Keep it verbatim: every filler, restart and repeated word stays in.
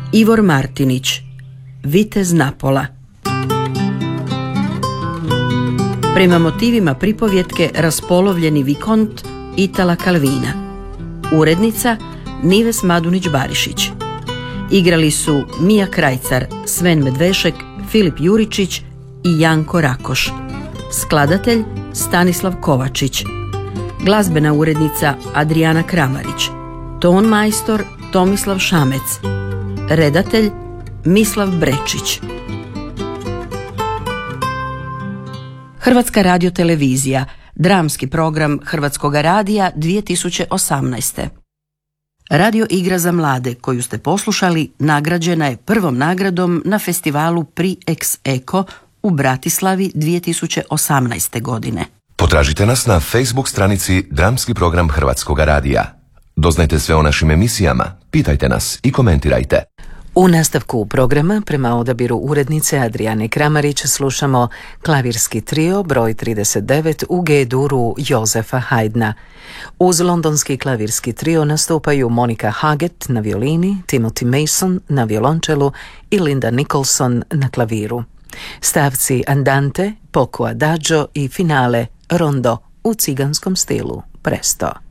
Ivor Martinić, Vitez Napola. Prema motivima pripovjetke Raspolovljeni vikont Itala Kalvina. Urednica Nives Madunić-Barišić. Igrali su Mija Krajcar, Sven Medvešek, Filip Juričić i Janko Rakoš. Skladatelj Stanislav Kovačić. Glazbena urednica Adrijana Kramarić. Ton majstor Tomislav Šamec. Redatelj Mislav Brečić. Hrvatska radiotelevizija, dramski program Hrvatskog radija dvije tisuće osamnaeste. Radio igra za mlade koju ste poslušali nagrađena je prvom nagradom na festivalu Pri Ex Eko u Bratislavi dvije tisuće osamnaeste. godine. Potražite nas na Facebook stranici Dramski program Hrvatskog radija. Doznajte sve o našim emisijama, pitajte nas i komentirajte. U nastavku programa, prema odabiru urednice Adrijane Kramarić, slušamo klavirski trio broj trideset devet u G-duru Jozefa Haydna. Uz londonski klavirski trio nastupaju Monika Haggett na violini, Timothy Mason na violončelu i Linda Nicholson na klaviru. Stavci Andante, Poco Adagio i finale Rondo u ciganskom stilu Presto.